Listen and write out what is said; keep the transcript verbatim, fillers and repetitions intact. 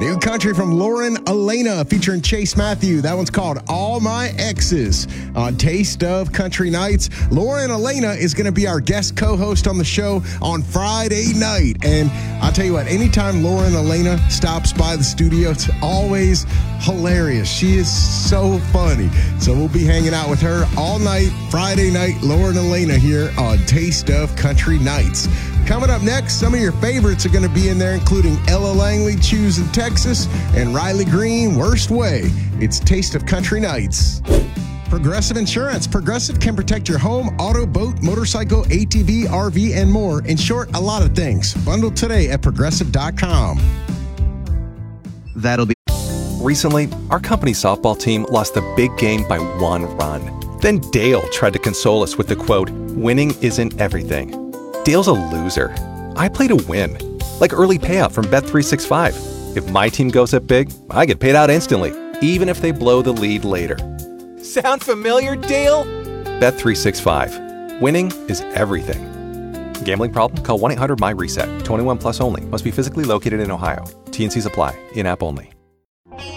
New country from Lauren Elena featuring Chase Matthew. That one's called All My Exes on Taste of Country Nights. Lauren Elena is going to be our guest co-host on the show on Friday night. And I'll tell you what, anytime Lauren Elena stops by the studio, it's always hilarious. She is so funny. So we'll be hanging out with her all night, Friday night. Lauren Elena here on Taste of Country Nights. Coming up next, some of your favorites are going to be in there, including Ella Langley, Choose in Texas, and Riley Green, Worst Way. It's Taste of Country Nights. Progressive Insurance. Progressive can protect your home, auto, boat, motorcycle, A T V, R V, and more. In short, a lot of things. Bundle today at progressive dot com. That'll be... Recently, our company softball team lost the big game by one run. Then Dale tried to console us with the quote, "Winning isn't everything." Dale's a loser. I play to win. Like early payout from Bet three sixty-five. If my team goes up big, I get paid out instantly, even if they blow the lead later. Sound familiar, Dale? Bet three sixty-five. Winning is everything. Gambling problem? Call one eight hundred M Y RESET. twenty-one plus only. Must be physically located in Ohio. T and C's apply. In-app only.